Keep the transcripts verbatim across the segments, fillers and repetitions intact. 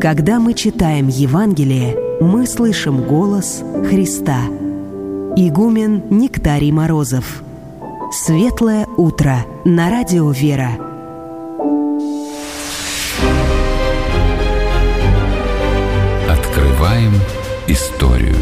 Когда мы читаем Евангелие, мы слышим голос Христа. Игумен Нектарий Морозов. Светлое утро на радио «Вера». Открываем историю.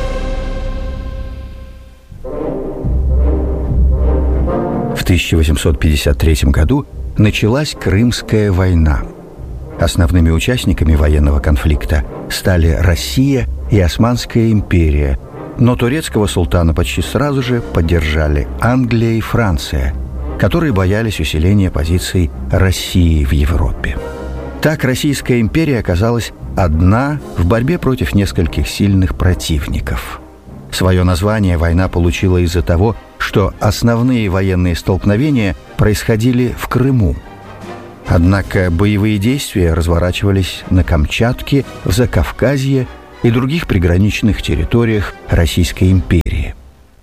В тысяча восемьсот пятьдесят третьем году началась Крымская война. Основными участниками военного конфликта стали Россия и Османская империя, но турецкого султана почти сразу же поддержали Англия и Франция, которые боялись усиления позиций России в Европе. Так Российская империя оказалась одна в борьбе против нескольких сильных противников. Свое название война получила из-за того, что основные военные столкновения происходили в Крыму. Однако боевые действия разворачивались на Камчатке, в Закавказье и других приграничных территориях Российской империи.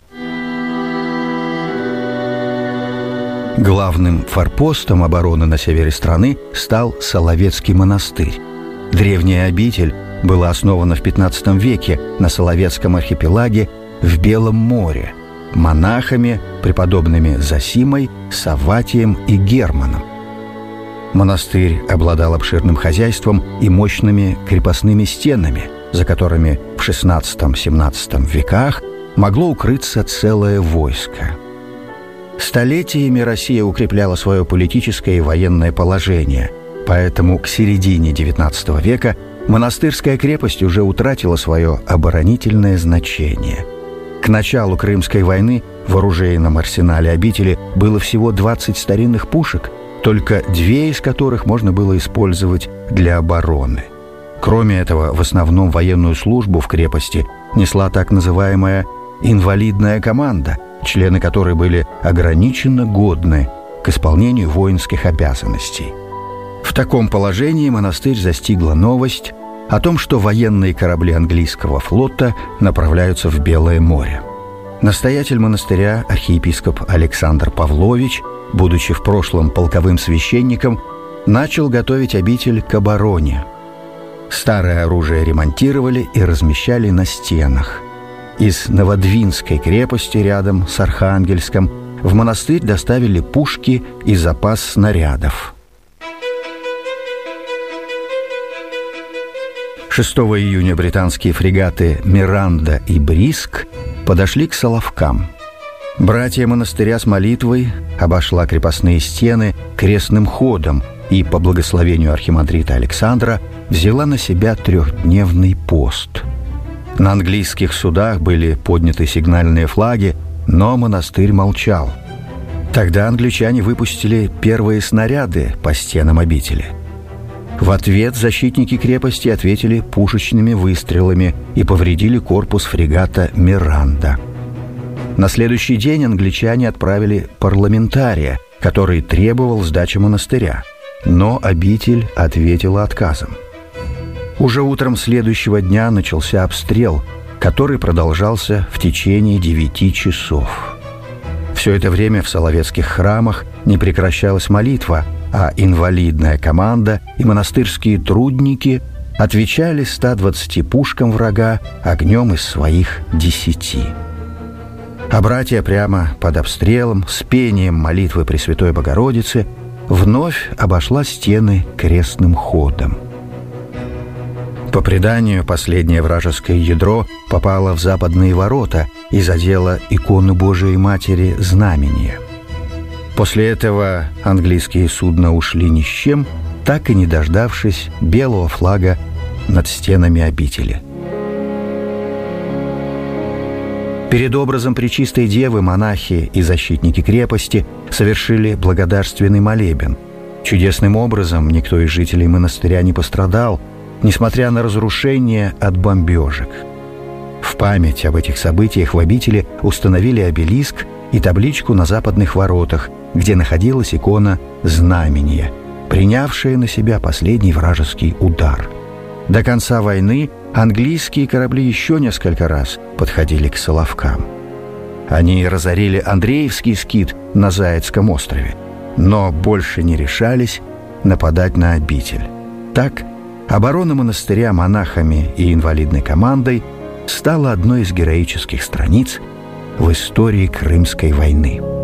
Главным форпостом обороны на севере страны стал Соловецкий монастырь. Древняя обитель была основана в пятнадцатом веке на Соловецком архипелаге в Белом море монахами, преподобными Зосимой, Савватием и Германом. Монастырь обладал обширным хозяйством и мощными крепостными стенами, за которыми в шестнадцатом-семнадцатом веках могло укрыться целое войско. Столетиями Россия укрепляла свое политическое и военное положение, поэтому к середине девятнадцатого века монастырская крепость уже утратила свое оборонительное значение. К началу Крымской войны в оружейном арсенале обители было всего двадцать старинных пушек, только две из которых можно было использовать для обороны. Кроме этого, в основном военную службу в крепости несла так называемая «инвалидная команда», члены которой были ограниченно годны к исполнению воинских обязанностей. В таком положении монастырь застигла новость о том, что военные корабли английского флота направляются в Белое море. Настоятель монастыря, архиепископ Александр Павлович, будучи в прошлом полковым священником, начал готовить обитель к обороне. Старое оружие ремонтировали и размещали на стенах. Из Новодвинской крепости рядом с Архангельском в монастырь доставили пушки и запас снарядов. шестого июня британские фрегаты «Миранда» и «Бриск» подошли к Соловкам. Братья монастыря с молитвой обошла крепостные стены крестным ходом и, по благословению архимандрита Александра, взяла на себя трехдневный пост. На английских судах были подняты сигнальные флаги, но монастырь молчал. Тогда англичане выпустили первые снаряды по стенам обители. В ответ защитники крепости ответили пушечными выстрелами и повредили корпус фрегата «Миранда». На следующий день англичане отправили парламентария, который требовал сдачи монастыря, но обитель ответила отказом. Уже утром следующего дня начался обстрел, который продолжался в течение девяти часов. Все это время в соловецких храмах не прекращалась молитва, а инвалидная команда и монастырские трудники отвечали ста двадцати пушкам врага огнем из своих десяти. А братья прямо под обстрелом с пением молитвы Пресвятой Богородицы вновь обошла стены крестным ходом. По преданию, последнее вражеское ядро попало в западные ворота и задело икону Божией Матери Знамения. После этого английские судна ушли ни с чем, так и не дождавшись белого флага над стенами обители. Перед образом Пречистой Девы монахи и защитники крепости совершили благодарственный молебен. Чудесным образом никто из жителей монастыря не пострадал, несмотря на разрушения от бомбежек. В память об этих событиях в обители установили обелиск и табличку на западных воротах, где находилась икона Знамения, принявшая на себя последний вражеский удар. До конца войны английские корабли еще несколько раз подходили к Соловкам. Они разорили Андреевский скит на Заяцком острове, но больше не решались нападать на обитель. Так Оборона монастыря монахами и инвалидной командой стала одной из героических страниц в истории Крымской войны.